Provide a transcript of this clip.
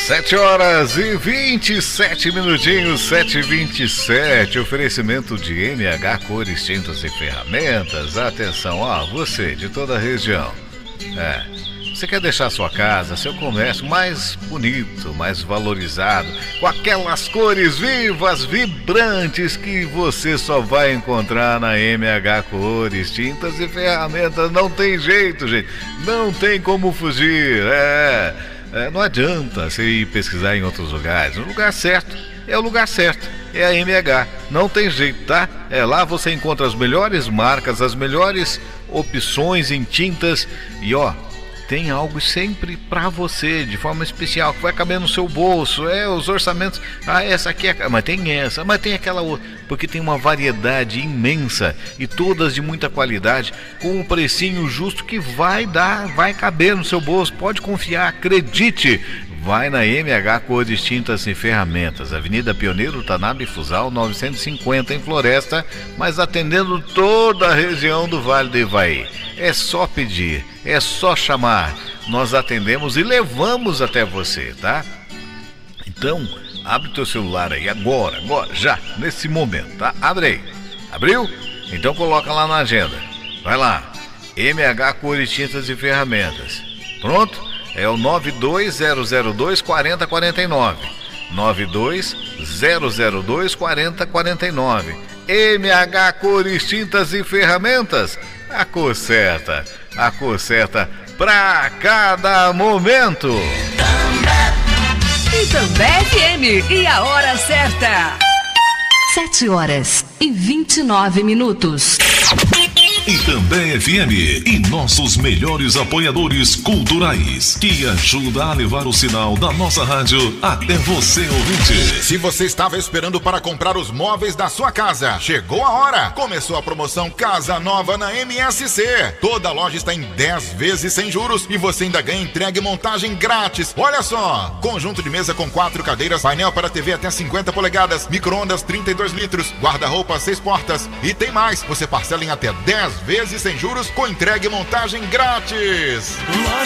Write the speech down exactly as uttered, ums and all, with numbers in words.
Sete horas e vinte e sete minutinhos, sete e vinte e sete. Oferecimento de M H Cores, Tintas e Ferramentas. Atenção, ó, você de toda a região. É, você quer deixar sua casa, seu comércio mais bonito, mais valorizado, com aquelas cores vivas, vibrantes que você só vai encontrar na M H Cores, Tintas e Ferramentas. Não tem jeito, gente. Não tem como fugir. É... É, não adianta você ir pesquisar em outros lugares. O lugar certo é o lugar certo, é a M H. Não tem jeito, tá? É lá você encontra as melhores marcas, as melhores opções em tintas. E ó, tem algo sempre pra você, de forma especial, que vai caber no seu bolso. É, os orçamentos. Ah, essa aqui é. Mas tem essa, mas tem aquela outra. Porque tem uma variedade imensa e todas de muita qualidade, com um precinho justo que vai dar, vai caber no seu bolso. Pode confiar, acredite. Vai na M H Cores, Tintas e Ferramentas, Avenida Pioneiro Tanabe Fusal novecentos e cinquenta, em Floresta, mas atendendo toda a região do Vale do Ivaí. É só pedir, é só chamar. Nós atendemos e levamos até você, tá? Então, abre teu celular aí agora, agora, já, nesse momento, tá? Abre aí. Abriu? Então coloca lá na agenda. Vai lá. M H Cores, Tintas e Ferramentas. Pronto? É o nove dois zero zero dois quatro zero quatro nove. nove dois zero zero dois quatro zero quatro nove. M H Cores, Tintas e Ferramentas. A cor certa. A cor certa pra cada momento. E também F M. E a hora certa. Sete horas e vinte e nove minutos. E também F M e nossos melhores apoiadores culturais, que ajuda a levar o sinal da nossa rádio até você, ouvinte. Se você estava esperando para comprar os móveis da sua casa, chegou a hora. Começou a promoção Casa Nova na M S C. Toda a loja está em dez vezes sem juros e você ainda ganha entrega e montagem grátis. Olha só, conjunto de mesa com quatro cadeiras, painel para T V até cinquenta polegadas, micro-ondas trinta e dois litros, guarda-roupa seis portas e tem mais. Você parcela em até dez vezes sem juros com entrega e montagem grátis.